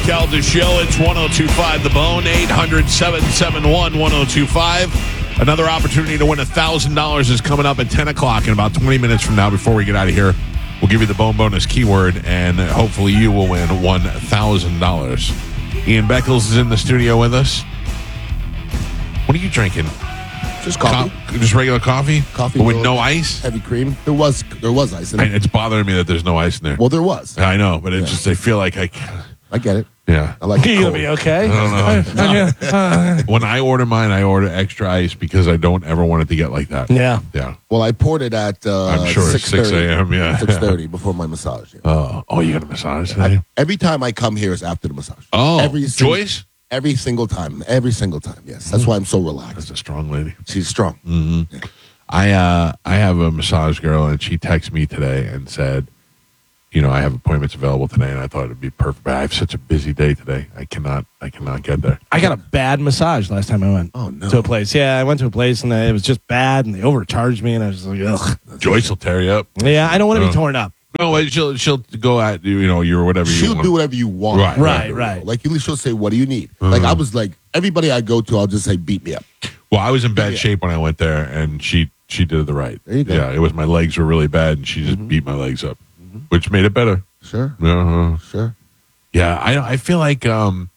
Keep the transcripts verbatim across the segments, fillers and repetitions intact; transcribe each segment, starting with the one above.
Calda Show. It's one oh two point five The Bone, eight hundred, seven seven one, one oh two five. Another opportunity to win one thousand dollars is coming up at ten o'clock in about twenty minutes from now. Before we get out of here, we'll give you the Bone Bonus keyword, and hopefully you will win one thousand dollars. Ian Beckles is in the studio with us. What are you drinking? Just coffee. Co- just regular coffee? Coffee. But with milk, no ice? Heavy cream. There was there was ice in it. I, it's bothering me that there's no ice in there. Well, there was. I know, but it Yeah. just, I feel like I... I get it. Yeah. I like it You'll cold. be okay. I don't know. Uh, When I order mine, I order extra ice because I don't ever want it to get like that. yeah. Yeah. Well, I poured it at uh, I'm sure it's six a.m., yeah. six thirty before my massage. Yeah. Oh, oh, you got a massage today? I, every time I come here is after the massage. Oh, every sing- Joyce? Every single time. Every single time. Yes. That's why I'm so relaxed. That's a strong lady. She's strong. Mm-hmm. I uh, I have a massage girl, and she texted me today and said, you know, I have appointments available today, and I thought it'd be perfect. But I have such a busy day today. I cannot, I cannot get there. I got a bad massage last time I went Oh, no. to a place. Yeah, I went to a place, and it was just bad, and they overcharged me, and I was like, ugh. Joyce will tear you up. Yeah, I don't want to Oh. be torn up. No, but she'll she'll go at you, you know, your whatever you She'll want. do whatever you want. Right, right, right. Like, at least she'll say, what do you need? Like, I was like, everybody I go to, I'll just say, beat me up. Well, I was in bad Yeah. shape when I went there, and she she did it the right. There you go. Yeah, it was my legs were really bad, and she just Mm-hmm. beat my legs up, which made it better. Sure. Uh-huh. Sure. Yeah, I I feel like um,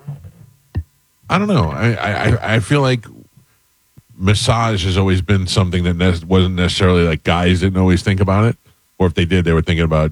I don't know. I I I feel like massage has always been something that ne- wasn't necessarily like guys didn't always think about it, or if they did, they were thinking about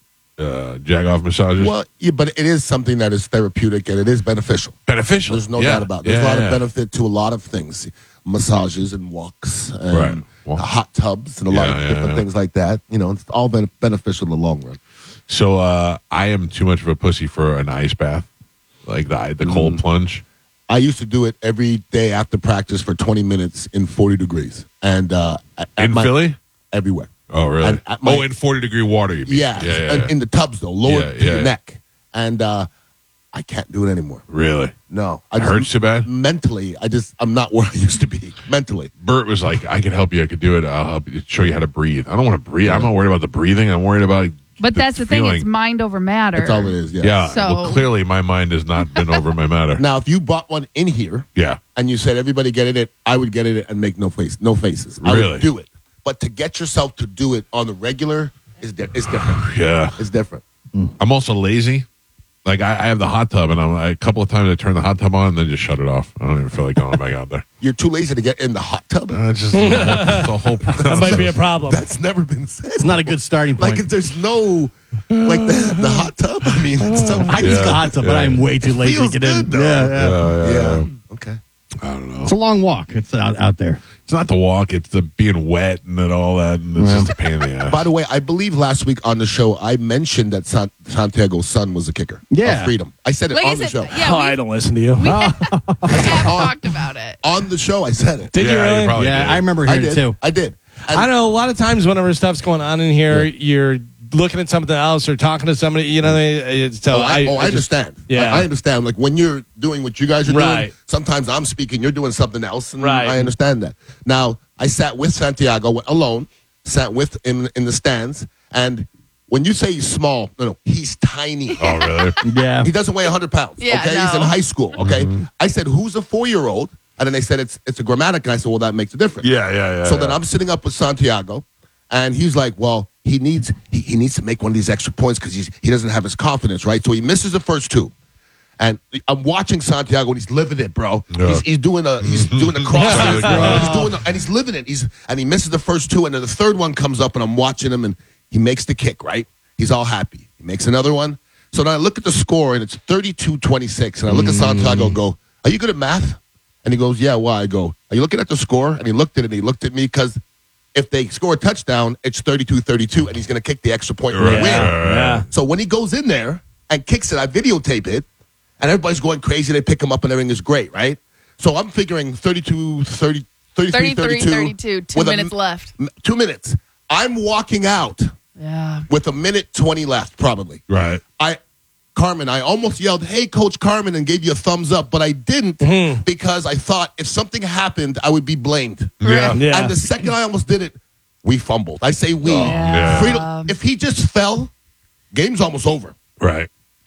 uh, jag-off massages. Well, yeah, but it is something that is therapeutic and it is beneficial. Beneficial. There's no Yeah. doubt about it. There's Yeah, a lot yeah. of benefit to a lot of things. Massages and walks and Right. Well- hot tubs and a lot Yeah, of yeah, different yeah. things like that. You know, it's all ben- beneficial in the long run. So uh, I am too much of a pussy for an ice bath, like the the cold Mm. plunge. I used to do it every day after practice for twenty minutes in forty degrees. And uh, at In my- Philly? everywhere. Oh, really? And at my- oh, in forty degree water, you mean? Yeah, yeah, yeah, and yeah. in the tubs though, lower Yeah, to yeah. your neck. And uh, I can't do it anymore. Really? No, I It hurts too bad? Mentally, I just I'm not where I used to be. Mentally, Bert was like, I can help you. I could do it. I'll help you, show you how to breathe. I don't want to breathe. I'm not worried about the breathing. I'm worried about But that's the thing, feeling. it's mind over matter. that's all it is. Yeah. Yeah. So- well, clearly my mind has not been over my matter. Now, if you bought one in here Yeah. and you said everybody get in it, I would get in it and make no face, no faces. I Really? would do it. But to get yourself to do it on the regular is di- is different. Yeah. It's different. I'm also lazy. Like, I, I have the hot tub, and I'm, a couple of times I turn the hot tub on and then just shut it off. I don't even feel like going back out there. You're too lazy to get in the hot tub. Uh, it's just it's a whole That might be a problem. That's never been said. It's not a good starting point. Like if there's no like the, the hot tub. I mean, it's so, I just Yeah. got hot tub, but Yeah. I'm way too lazy to feels get in. good, though. Yeah, yeah. Yeah, yeah, yeah. yeah. Okay. I don't know. It's a long walk. It's out, out there. It's not the walk. It's the being wet and then all that, and it's just a pain in the ass. By the way, I believe last week on the show I mentioned that San- Santiago's son was a kicker. Yeah. Of Freedom. I said it Like on I the said, show. yeah, oh, we, I don't listen to you. we have, we have talked about it. On the show, I said it. Did you Yeah, you really? probably yeah, did. I remember I hearing did. it too. I did. And I don't know. A lot of times, whenever stuff's going on in here, you're looking at something else or talking to somebody. You know, they, it's, so Oh, I, oh, I, just- understand. Yeah. I, I understand. Like when you're doing what you guys are doing, Right. sometimes I'm speaking, you're doing something else, and Right. I understand that. Now, I sat with Santiago alone, sat with in in the stands, and when you say he's small, no, no, he's tiny. Oh, really? Yeah. He doesn't weigh one hundred pounds. Yeah, okay, he's in no. high school. Okay, I said, "Who's a four-year-old?" And then they said, "It's it's a Grammatic." And I said, "Well, that makes a difference." Yeah, yeah, yeah. So yeah. then I'm sitting up with Santiago, and he's like, "Well, he needs he, he needs to make one of these extra points because he's he doesn't have his confidence, right? So he misses the first two." And I'm watching Santiago, and he's living it, bro. Yeah. He's, he's doing a he's doing a cross, Yeah. he's doing, a, and he's living it. He's and he misses the first two, and then the third one comes up, and I'm watching him, and he makes the kick, right? He's all happy. He makes another one. So then I look at the score, and it's thirty-two twenty-six, and I look at Santiago, and go, "Are you good at math?" And he goes, "Yeah, why?" I go, "Are you looking at the score?" And he looked at it, and he looked at me because if they score a touchdown, it's thirty-two thirty-two, and he's going to kick the extra point and Right. win. Yeah. So when he goes in there and kicks it, I videotape it, and everybody's going crazy. They pick him up, and everything is great, right? So I'm figuring thirty-two thirty, thirty-three thirty-three thirty-two. thirty-two, two with a- minutes left. m- Two minutes. I'm walking out Yeah. with a minute twenty left, probably. Right. I, Carmen, I almost yelled, "Hey, Coach Carmen," and gave you a thumbs up, but I didn't Mm-hmm. because I thought if something happened, I would be blamed. Yeah. Yeah. And the second I almost did it, we fumbled. I say we. Yeah. Freedom, if he just fell, game's almost over. Right.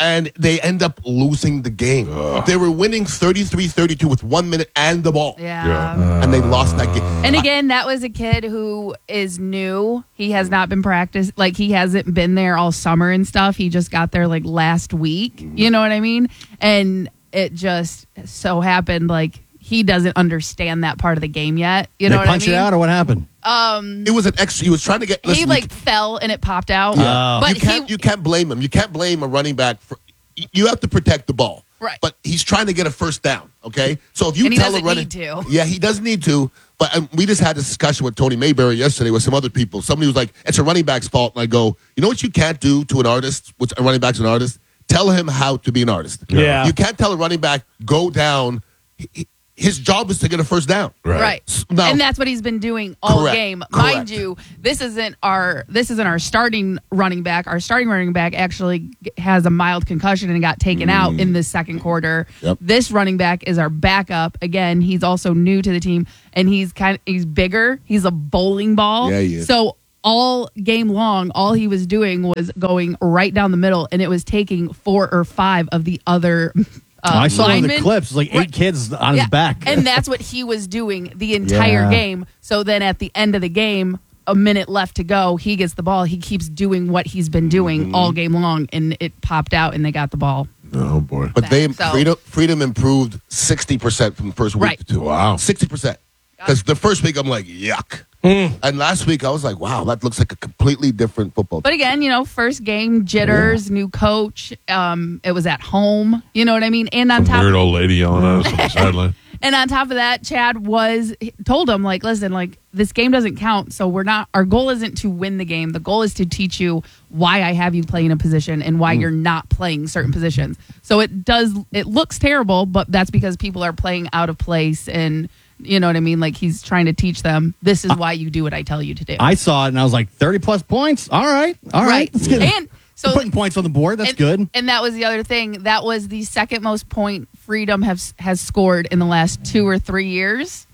and they end up losing the game. They were winning thirty-three thirty-two with one minute and the ball, Yeah. Yeah. and they lost that game. And again, that was a kid who is new. He has not been practiced. Like, he hasn't been there all summer and stuff. He just got there, like, last week. You know what I mean? And it just so happened, like, he doesn't understand that part of the game yet. You know they what I punch mean? it out or what happened? It was an extra. He was trying to get. He, listen, like, fell and it popped out. Yeah. But you can't. he, you can't blame him. You can't blame a running back for. You have to protect the ball. Right. But he's trying to get a first down. Okay. So if you And he tell a doesn't running, need to. yeah, he doesn't need to. But um, we just had this discussion with Tony Mayberry yesterday with some other people. Somebody was like, "It's a running back's fault," and I go, "You know what you can't do to an artist? Which a running back's an artist? Tell him how to be an artist. Yeah. You can't tell a running back go down. He- he- His job is to get a first down. Right. Right. Now- and that's what he's been doing all Correct. game. Correct. Mind you, this isn't our this isn't our starting running back. Our starting running back actually has a mild concussion and got taken out in the second quarter. Yep. This running back is our backup. Again, he's also new to the team and he's kind of he's bigger. He's a bowling ball. Yeah, he is. So all game long, all he was doing was going right down the middle, and it was taking four or five of the other uh, I saw one of the linemen. clips. It's like eight Right. kids on his back. And that's what he was doing the entire Yeah. game. So then at the end of the game, a minute left to go, he gets the ball. He keeps doing what he's been doing Mm-hmm. all game long, and it popped out, and they got the ball. Oh boy. But they So- freedom freedom improved sixty percent from the first week Right. to two. Wow. sixty percent. Because the first week I'm like, yuck. Mm. And last week I was like, wow, that looks like a completely different football But team. again, you know, first game jitters, new coach. Um, it was at home. You know what I mean? And on Some top, weird old lady yelling at us on the sideline. and on top of that, Chad was told him like, listen, like this game doesn't count. So we're not. Our goal isn't to win the game. The goal is to teach you why I have you playing a position and why you're not playing certain positions. So it does. It looks terrible, but that's because people are playing out of place and. You know what I mean? Like he's trying to teach them. This is why you do what I tell you to do. I saw it and I was like, thirty plus points. All right. All right. Right. Let's get it. And so We're putting points on the board. That's and, good. And that was the other thing. That was the second most point Freedom has has scored in the last two or three years.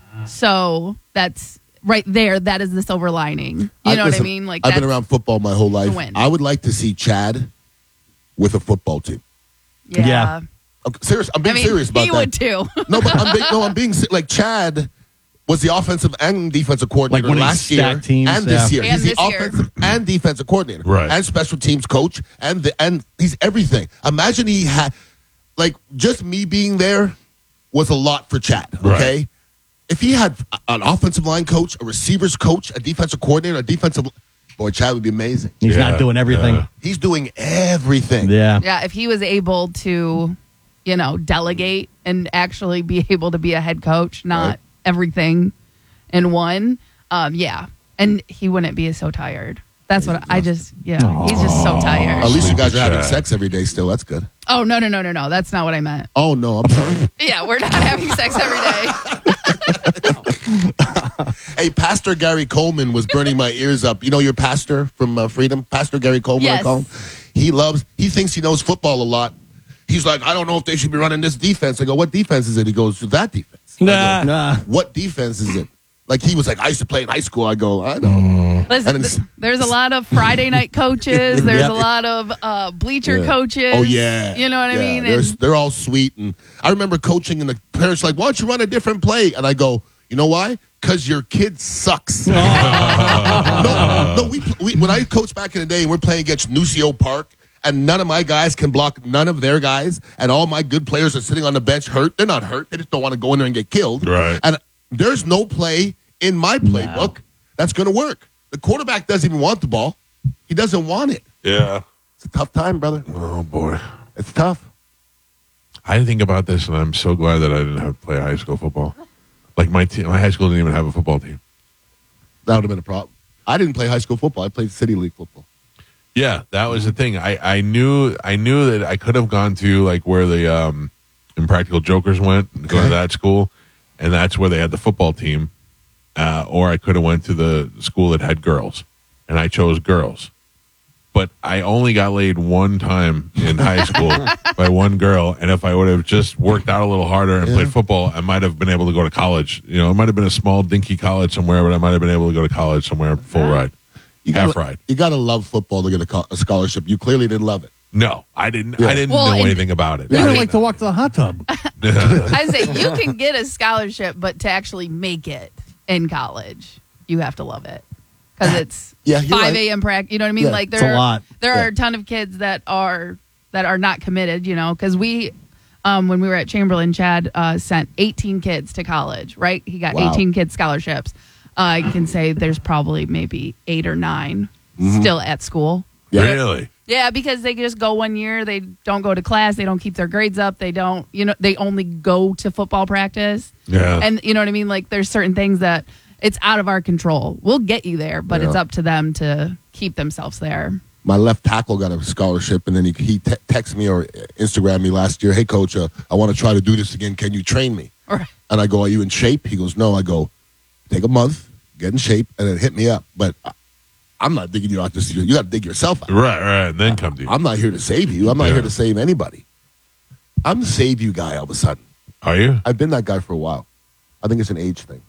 So that's right there. That is the silver lining. You I- know listen, what I mean? Like I've been that's- around football my whole life. win. I would like to see Chad with a football team. Yeah. Yeah. Okay, serious. I'm I being mean, serious about he that. would too. No, but I'm being, no, I'm being se- like Chad was the offensive and defensive coordinator Like one of last these year stacked teams, and this yeah. year. And he's the this year. offensive and defensive coordinator, Right. and special teams coach, and the, and he's everything. Imagine he had like just me being there was a lot for Chad. Okay, Right. if he had an offensive line coach, a receivers coach, a defensive coordinator, a defensive boy, Chad would be amazing. He's Yeah, not doing everything. yeah. He's doing everything. Yeah. Yeah. If he was able to, you know, delegate and actually be able to be a head coach, not Right. everything in one. Um, yeah. And he wouldn't be so tired. That's what I just, yeah. He's just so tired. At least you guys are having Chad. sex every day still. That's good. Oh, no, no, no, no, no. That's not what I meant. Oh no, I'm sorry. Yeah, we're not having sex every day. Hey, Pastor Gary Coleman was burning my ears up. You know your pastor from uh, Freedom? Pastor Gary Coleman, I Yes. call him. He loves, he thinks he knows football a lot. He's like, I don't know if they should be running this defense. I go, what defense is it? He goes, that defense. I go, Nah. Nah. what defense is it? Like he was like, I used to play in high school. I go, I know. Listen, And it's- th- there's a lot of Friday night coaches. There's Yep. a lot of uh, bleacher Yeah. coaches. Oh yeah, You know what I Yeah, mean? They're, And they're all sweet, and I remember coaching, and the parents were like, "Why don't you run a different play?" And I go, "You know why? Because your kid sucks." no, no. We, we when I coached back in the day, and we're playing against Nucio Park, and none of my guys can block none of their guys, and all my good players are sitting on the bench hurt. They're not hurt. They just don't want to go in there and get killed. Right. And there's no play in my playbook that's going to work. The quarterback doesn't even want the ball. He doesn't want it. Yeah. It's a tough time, brother. Oh boy. It's tough. I think about this, and I'm so glad that I didn't have to play high school football. Like my team, my high school didn't even have a football team. That would have been a problem. I didn't play high school football. I played city league football. Yeah, that was the thing. I, I knew I knew that I could have gone to like where the um, Impractical Jokers went, and go to Okay. that school, and that's where they had the football team. Uh, or I could have went to the school that had girls, and I chose girls. But I only got laid one time in high school by one girl, and if I would have just worked out a little harder and played football, I might have been able to go to college. You know, it might have been a small dinky college somewhere, but I might have been able to go to college somewhere full ride, You half gotta, ride. You got to love football to get a, co- a scholarship. You clearly didn't love it. No, I didn't. Yeah. I didn't Well, know and- anything about it. You I don't didn't like to walk to the hot tub. I say you can get a scholarship, but to actually make it in college, you have to love it because it's Yeah, you're five right. a.m. practice. You know what I mean? Yeah, like it's there a are lot. there Yeah. are a ton of kids that are that are not committed. You know, because we. Um, when we were at Chamberlain, Chad uh, sent eighteen kids to college, right? He got Wow. eighteen kids scholarships. Uh, I can say there's probably maybe eight or 9 Mm-hmm. still at school. Yeah. Really? Yeah, because they just go one year, they don't go to class, they don't keep their grades up, they don't, you know, they only go to football practice. Yeah. And you know what I mean? Like there's certain things that it's out of our control. We'll get you there, but Yeah. it's up to them to keep themselves there. My left tackle got a scholarship, and then he, he te- texted me or Instagrammed me last year. Hey, coach, uh, I want to try to do this again. Can you train me? Right. And I go, are you in shape? He goes, no. I go, take a month, get in shape, and then hit me up. But I, I'm not digging you out this year. You got to dig yourself out. Right, right. And then come to you. I'm not here to save you. I'm not Yeah. here to save anybody. I'm the save you guy all of a sudden. Are you? I've been that guy for a while. I think it's an age thing.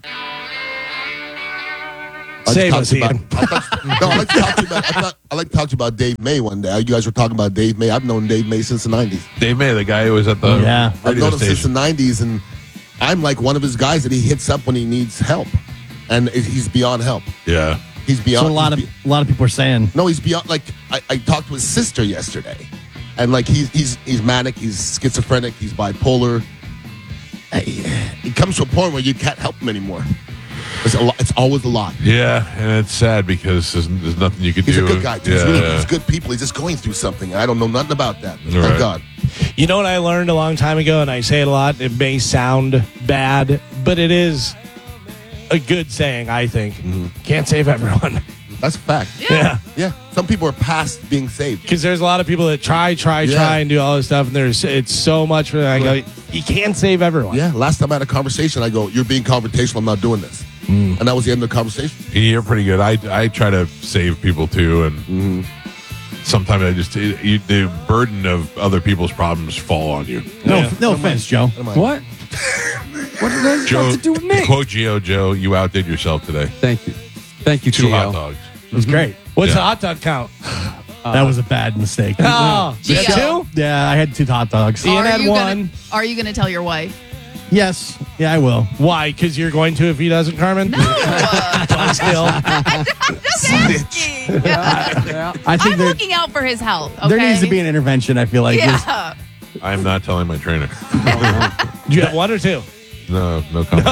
I Save like us, to talk Ian. to you about- no, I like to talk to you about. I, thought, I like to talk to you about Dave May one day. You guys were talking about Dave May. I've known Dave May since the nineties. Dave May, the guy who was at the Yeah. I've radio known him since the station. nineties, and I'm like one of his guys that he hits up when he needs help, and he's beyond help. Yeah. He's beyond. So a lot of he's a lot of people are saying, No, he's beyond. Like I, I talked to his sister yesterday, and like he's he's he's manic, he's schizophrenic, he's bipolar. I- It comes to a point where you can't help him anymore. It's a lot. It's always a lot. Yeah, and it's sad because there's, there's nothing you can He's do. a good guy. Too. Yeah. He's, really, he's good people. He's just going through something. I don't know nothing about that. Thank Right. God. You know what I learned a long time ago, and I say it a lot. It may sound bad, but it is a good saying, I think. Can't save everyone. That's a fact. Yeah. Yeah. Some people are past being saved. Because there's a lot of people that try, try, Yeah. try, and do all this stuff, and there's it's so much for them. I go, you can't save everyone. Yeah. Last time I had a conversation, I go, "You're being confrontational. I'm not doing this," and that was the end of the conversation. You're pretty good. I, I try to save people too, and Mm-hmm. sometimes I just it, you, the burden of other people's problems fall on you. no, Yeah. no offense, Joe. What? What does that Joe, have to do with me? quote Gio, Joe, you outdid yourself today. Thank you. Thank you, Two hot Gio. dogs. It's great. What's Yeah. the hot dog count? that was a bad mistake. Oh, you Gio. got two? Yeah, I had two hot dogs. Ian Are had you one. Gonna, are you going to tell your wife? Yes, yeah, I will. Why? Because you're going to if he doesn't, Carmen? No. uh, But still. just asking. Yeah. I think I'm there, looking out for his health. Okay? there needs to be an intervention. I feel like There's- Yeah. I am not telling my trainer. Do you have one or two? No, no comment.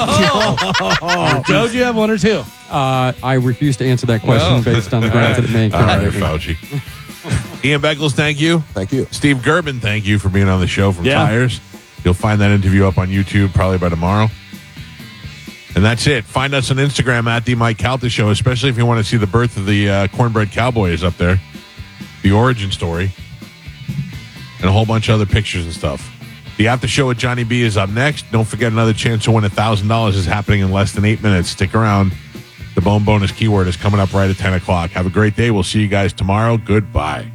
Joe, do you have one or two? Uh, I refuse to answer that question Well. based on the grounds that it may All right, incriminate me. Fauci. Ian Beckles, thank you. Thank you. Steve Gerben, thank you for being on the show from Yeah. Tires. You'll find that interview up on YouTube probably by tomorrow. And that's it. Find us on Instagram at the Mike Calta Show, especially if you want to see the birth of the uh, Cornbread Cowboy is up there, the origin story, and a whole bunch of other pictures and stuff. The After Show with Johnny B is up next. Don't forget another chance to win one thousand dollars is happening in less than eight minutes. Stick around. The Bone Bonus keyword is coming up right at ten o'clock. Have a great day. We'll see you guys tomorrow. Goodbye.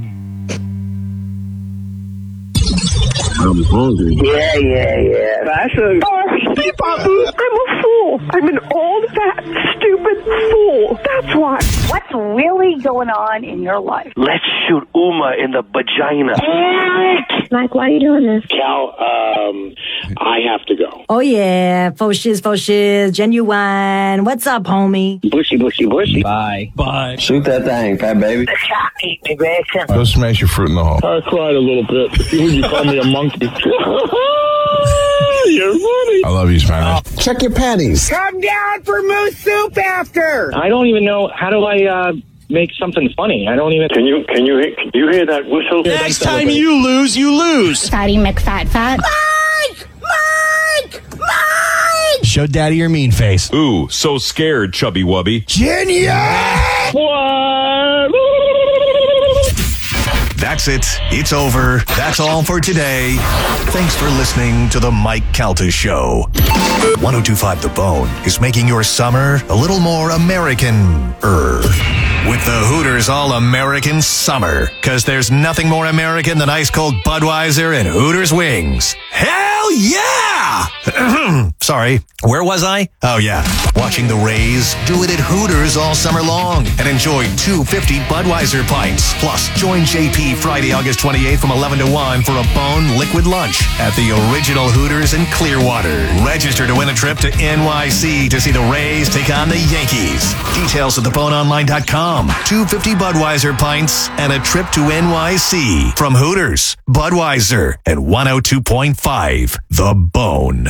I'm hungry. Yeah, yeah, yeah. That's a. Oh, Steve Babu, I'm a fool. I'm an old, fat, stupid fool. That's why. What's really going on in your life? Let's shoot Uma in the vagina. Mike, why are you doing this? Cal, um, I have to go. Oh, yeah. Faux shiz, faux shiz, genuine. What's up, homie? Bushy, bushy, bushy. Bye. Bye. Shoot that thing, fat baby. Eat me, Grayson. Go smash your fruit in the hole. I cried a little bit. You called me a monkey. You're funny. I love you, Spanish. Check your panties. Come down for moose soup after. I don't even know. How do I, uh, make something funny? I don't even. Can you, can you, can you hear that whistle? Next time you lose, you lose. Fatty McFat Fat. show daddy your mean face. Ooh, so scared, chubby wubby. That's it. It's over. That's all for today. Thanks for listening to the Mike Calta Show. one oh two point five The Bone is making your summer a little more American-er. With the Hooters All-American Summer. Because there's nothing more American than ice-cold Budweiser and Hooters wings. Hell yeah! Ah, sorry. Where was I? Oh, yeah. Watching the Rays do it at Hooters all summer long and enjoy two fifty Budweiser pints. Plus, join J P Friday, August twenty-eighth from eleven to one for a Bone Liquid Lunch at the original Hooters in Clearwater. Register to win a trip to N Y C to see the Rays take on the Yankees. Details at the bone online dot com. two fifty Budweiser pints and a trip to N Y C from Hooters, Budweiser, and one oh two point five The Bone.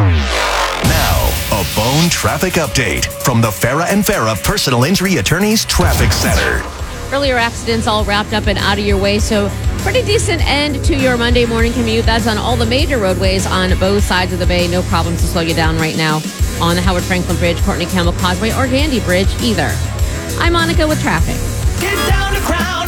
Now, a Bone traffic update from the Farah and Farah Personal Injury Attorneys Traffic Center. Earlier accidents all wrapped up and out of your way, so pretty decent end to your Monday morning commute. That's on all the major roadways on both sides of the bay. No problems to slow you down right now on the Howard Franklin Bridge, Courtney Campbell Causeway, or Gandy Bridge either. I'm Monica with traffic. Get down to Crown.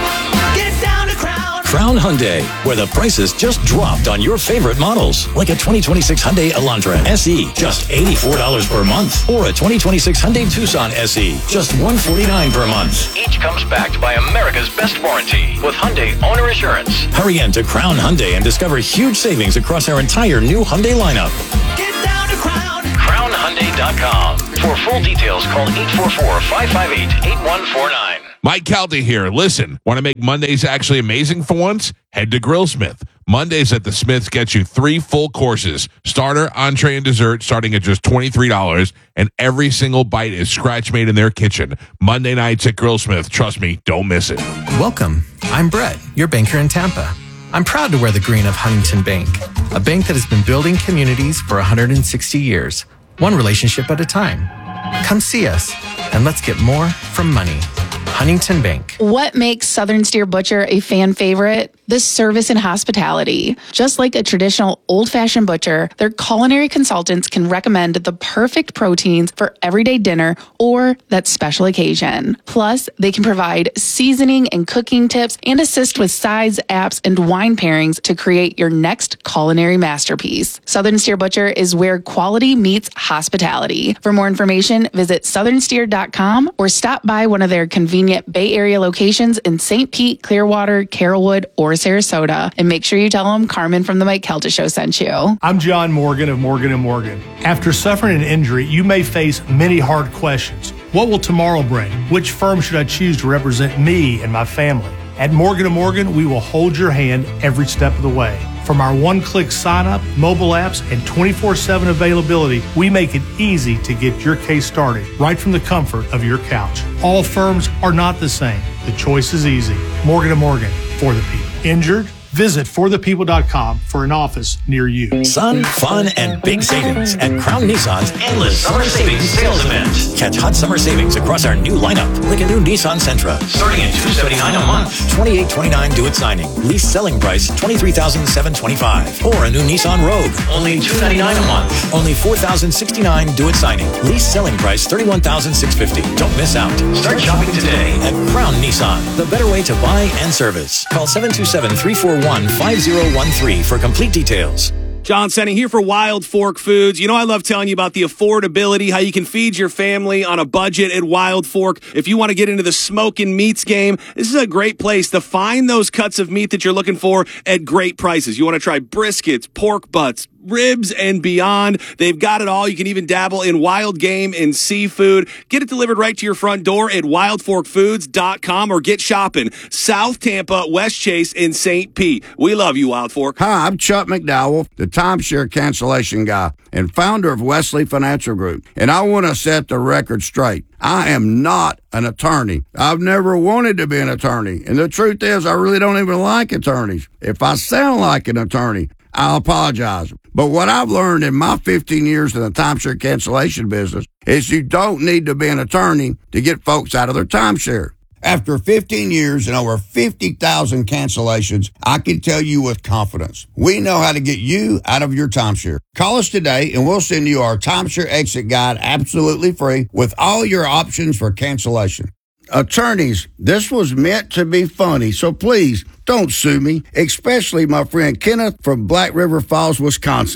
Get down to Crown. Crown Hyundai, where the prices just dropped on your favorite models. Like a twenty twenty-six Hyundai Elantra S E, just eighty-four dollars per month. Or a twenty twenty-six Hyundai Tucson S E, just one hundred forty-nine dollars per month. Each comes backed by America's best warranty with Hyundai Owner Assurance. Hurry in to Crown Hyundai and discover huge savings across our entire new Hyundai lineup. Get down to Crown. crown hyundai dot com. For full details, call eight four four, five five eight, eight one four nine. Mike Calta here. Listen, want to make Mondays actually amazing for once? Head to Grillsmith. Mondays at the Smiths get you three full courses, starter, entree, and dessert, starting at just twenty-three dollars, and every single bite is scratch-made in their kitchen. Monday nights at Grillsmith. Trust me, don't miss it. Welcome. I'm Brett, your banker in Tampa. I'm proud to wear the green of Huntington Bank, a bank that has been building communities for one hundred sixty years, one relationship at a time. Come see us, and let's get more from money. Huntington Bank. What makes Southern Steer Butcher a fan favorite? The service and hospitality. Just like a traditional old-fashioned butcher, their culinary consultants can recommend the perfect proteins for everyday dinner or that special occasion. Plus, they can provide seasoning and cooking tips and assist with sides, apps, and wine pairings to create your next culinary masterpiece. Southern Steer Butcher is where quality meets hospitality. For more information, visit southern steer dot com or stop by one of their convenient Bay Area locations in Saint Pete, Clearwater, Carrollwood, or Sarasota. And make sure you tell them Carmen from the Mike Kelta Show sent you. I'm John Morgan of Morgan and Morgan. After suffering an injury, you may face many hard questions. What will tomorrow bring? Which firm should I choose to represent me and my family? At Morgan and Morgan, we will hold your hand every step of the way. From our one-click sign-up, mobile apps, and twenty-four seven availability, we make it easy to get your case started right from the comfort of your couch. All firms are not the same. The choice is easy. Morgan and Morgan, for the people. Injured? Visit for the people dot com for an office near you. Sun, fun, and big savings at Crown Nissan's Endless Summer Savings Sales Event. Catch hot summer savings across our new lineup, like a new Nissan Sentra, starting at two hundred seventy-nine dollars a month, twenty-eight twenty-nine due at signing. Lease selling price twenty-three thousand seven hundred twenty-five dollars. Or a new Nissan Rogue, only two hundred ninety-nine dollars a month, only four thousand sixty-nine dollars due at signing. Lease selling price thirty-one thousand six hundred fifty dollars. Don't miss out. Start shopping today at Crown Nissan, the better way to buy and service. Call seven two seven, three four one, five zero one three for complete details. John Senning here for Wild Fork Foods. You know, I love telling you about the affordability, how you can feed your family on a budget at Wild Fork. If you want to get into the smoking meats game, this is a great place to find those cuts of meat that you're looking for at great prices. You want to try briskets, pork butts, ribs, and beyond. They've got it all. You can even dabble in wild game and seafood. Get it delivered right to your front door at wild fork foods dot com or get shopping South Tampa, West Chase, and Saint Pete. We love you, Wild Fork. Hi, I'm Chuck McDowell, the timeshare cancellation guy and founder of Wesley Financial Group. And I want to set the record straight. I am not an attorney. I've never wanted to be an attorney. And the truth is, I really don't even like attorneys. If I sound like an attorney, I'll apologize. But what I've learned in my fifteen years in the timeshare cancellation business is you don't need to be an attorney to get folks out of their timeshare. After fifteen years and over fifty thousand cancellations, I can tell you with confidence, we know how to get you out of your timeshare. Call us today and we'll send you our timeshare exit guide absolutely free with all your options for cancellation. Attorneys, this was meant to be funny, so please don't sue me, especially my friend Kenneth from Black River Falls, Wisconsin.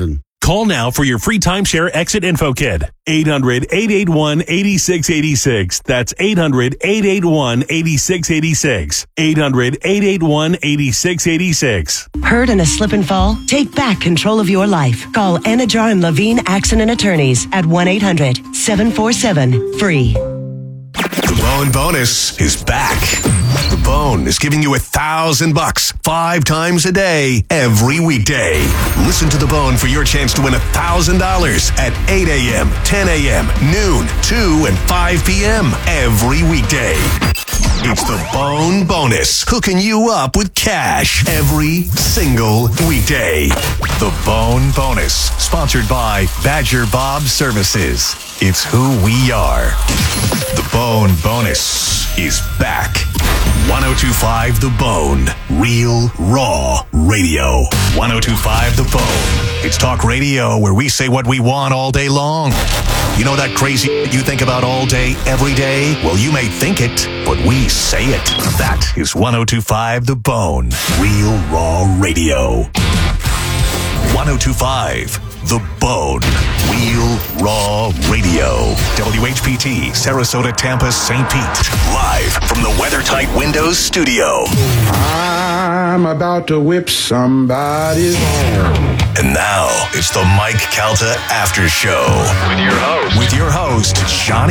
Call now for your free timeshare exit info kit. eight hundred, eight eight one, eight six eight six. That's eight hundred, eight eight one, eight six eight six. eight hundred, eight eight one, eight six eight six. Hurt in a slip and fall? Take back control of your life. Call Anajar and Levine Accident Attorneys at one eight hundred, seven four seven, free. The Bone Bonus is back. The Bone is giving you a thousand bucks five times a day, every weekday. Listen to The Bone for your chance to win a thousand dollars at eight a.m., ten a.m., noon, two, and five p.m. every weekday. It's the Bone Bonus, hooking you up with cash every single weekday. The Bone Bonus, sponsored by Badger Bob Services. It's who we are. The Bone Bonus is back. one oh two point five The Bone. Real, raw radio. one oh two point five The Bone. It's talk radio where we say what we want all day long. You know that crazy you think about all day, every day? Well, you may think it, but we say it. That is one oh two point five The Bone. Real, raw radio. one oh two point five The Bone. Real, raw radio. W H P T, Sarasota, Tampa, Saint Pete. Live from the WeatherTight Windows studio. I'm about to whip somebody's hair. And now, it's the Mike Calta After Show. With your host. With your host, Johnny.